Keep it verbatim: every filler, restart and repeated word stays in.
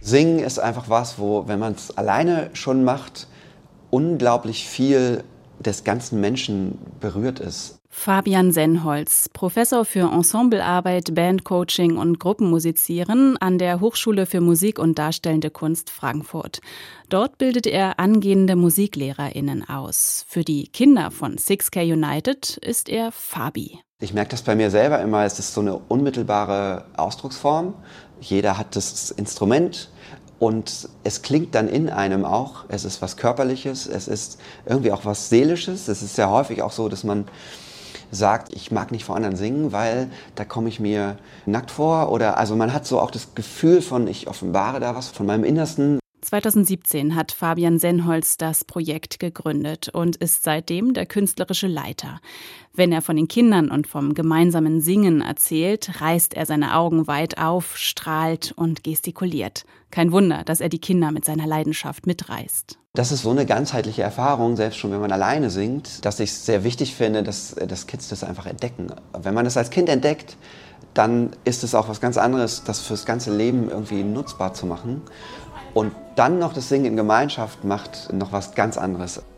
Singen ist einfach was, wo, wenn man es alleine schon macht, unglaublich viel des ganzen Menschen berührt ist. Fabian Sennholz, Professor für Ensemblearbeit, Bandcoaching und Gruppenmusizieren an der Hochschule für Musik und Darstellende Kunst Frankfurt. Dort bildet er angehende MusiklehrerInnen aus. Für die Kinder von six K United ist er Fabi. Ich merke das bei mir selber immer, es ist so eine unmittelbare Ausdrucksform. Jeder hat das Instrument und es klingt dann in einem auch. Es ist was Körperliches, es ist irgendwie auch was Seelisches. Es ist ja häufig auch so, dass man sagt, ich mag nicht vor anderen singen, weil da komme ich mir nackt vor. Oder also man hat so auch das Gefühl von, ich offenbare da was von meinem Innersten. zweitausendsiebzehn hat Fabian Sennholz das Projekt gegründet und ist seitdem der künstlerische Leiter. Wenn er von den Kindern und vom gemeinsamen Singen erzählt, reißt er seine Augen weit auf, strahlt und gestikuliert. Kein Wunder, dass er die Kinder mit seiner Leidenschaft mitreißt. Das ist so eine ganzheitliche Erfahrung, selbst schon wenn man alleine singt, dass ich es sehr wichtig finde, dass, dass Kids das einfach entdecken. Wenn man das als Kind entdeckt, dann ist es auch was ganz anderes, das fürs ganze Leben irgendwie nutzbar zu machen. Und dann noch das Singen in Gemeinschaft macht noch was ganz anderes.